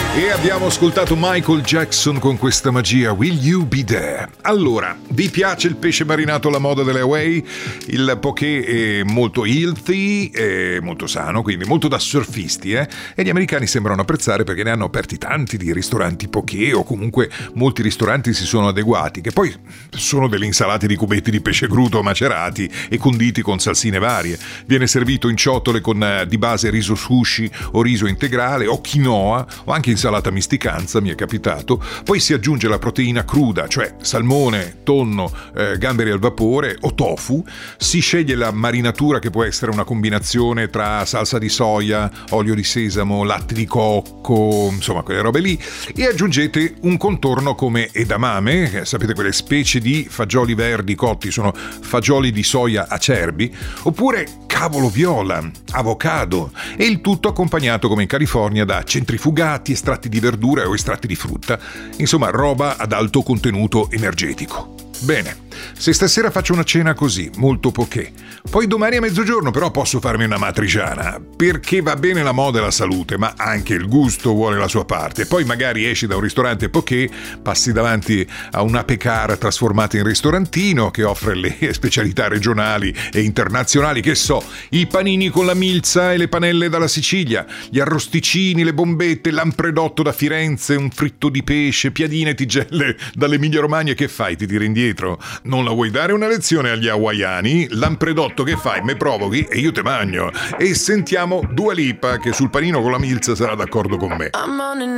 E abbiamo ascoltato Michael Jackson con questa magia, Will You Be There? Allora, vi piace il pesce marinato alla moda delle Hawaii? Il poké è molto healthy, è molto sano, quindi molto da surfisti, E gli americani sembrano apprezzare perché ne hanno aperti tanti di ristoranti poké, o comunque molti ristoranti si sono adeguati, che poi sono delle insalate di cubetti di pesce crudo macerati e conditi con salsine varie. Viene servito in ciotole con di base riso sushi o riso integrale o quinoa o anche insalata misticanza, mi è capitato. Poi si aggiunge la proteina cruda, cioè salmone, tonno, gamberi al vapore o tofu. Si sceglie la marinatura, che può essere una combinazione tra salsa di soia, olio di sesamo, latte di cocco, insomma quelle robe lì, e aggiungete un contorno come edamame, sapete quelle specie di fagioli verdi cotti, sono fagioli di soia acerbi, oppure cavolo viola, avocado, e il tutto accompagnato come in California da centrifugati, estratti di verdura o estratti di frutta, insomma roba ad alto contenuto energetico. Bene, se stasera faccio una cena così, molto poké, poi domani a mezzogiorno però posso farmi una matriciana, perché va bene la moda e la salute, ma anche il gusto vuole la sua parte. Poi magari esci da un ristorante poké, passi davanti a un apecar trasformato in ristorantino che offre le specialità regionali e internazionali, che so, i panini con la milza e le panelle dalla Sicilia, gli arrosticini, le bombette, l'ampredotto da Firenze, un fritto di pesce, piadine e tigelle dall'Emilia Romagna. Che fai? Ti tiri indietro? Non la vuoi dare una lezione agli hawaiani? L'ampredotto che fai? Me provochi e io te magno. E sentiamo Dua Lipa, che sul panino con la milza sarà d'accordo con me.